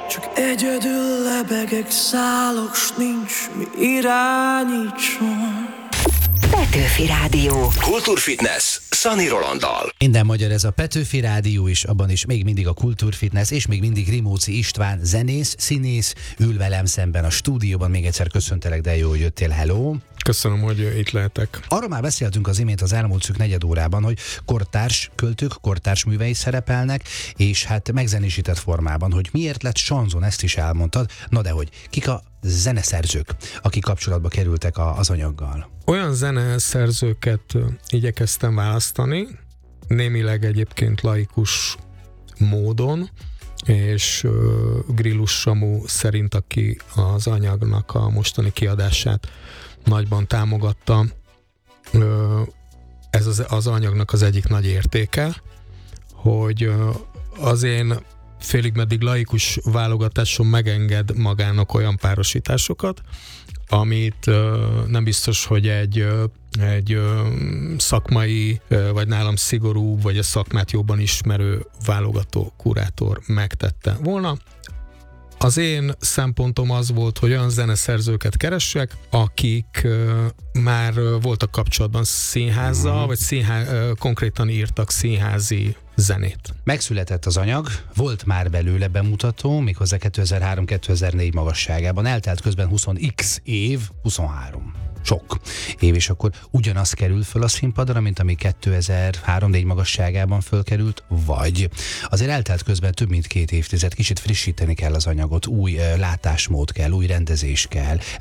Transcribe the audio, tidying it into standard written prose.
Csak egyedül lebegek, szállok, s nincs mi irányítson. Petőfi Rádió. Kultúrfitness Szani Rolanddal. Minden magyar ez a Petőfi Rádió is, abban is még mindig a Kultúrfitness, és még mindig Rimóci István, zenész, színész, ül velem szemben a stúdióban. Még egyszer köszöntelek, de jó, hogy jöttél, hello! Köszönöm, hogy itt lehetek. Arról már beszéltünk az imént az elmúlt szűk negyed órában, hogy kortárs költők, kortárs művei szerepelnek, és hát megzenésített formában, hogy miért lett sanzon, ezt is elmondtad. Na de hogy kik a zeneszerzők, akik kapcsolatba kerültek az anyaggal? Olyan zeneszerzőket igyekeztem választani, némileg egyébként laikus módon, és Grillus Samu szerint, aki az anyagnak a mostani kiadását nagyban támogatta, ez az anyagnak az egyik nagy értéke, hogy az én félig meddig laikus válogatásom megenged magának olyan párosításokat, amit nem biztos, hogy egy szakmai, vagy nálam szigorú, vagy a szakmát jobban ismerő válogató kurátor megtette volna. Az én szempontom az volt, hogy olyan zeneszerzőket keressek, akik már voltak kapcsolatban színházzal, vagy konkrétan írtak színházi zenét. Megszületett az anyag, volt már belőle bemutató, méghozzá 2003-2004 magasságában. Eltelt közben 20x év, 23. Sok év, és akkor ugyanaz kerül föl a színpadra, mint ami 2003-4 magasságában fölkerült, vagy azért eltelt közben több mint 2 évtized, kicsit frissíteni kell az anyagot, új látásmód kell, új rendezés kell.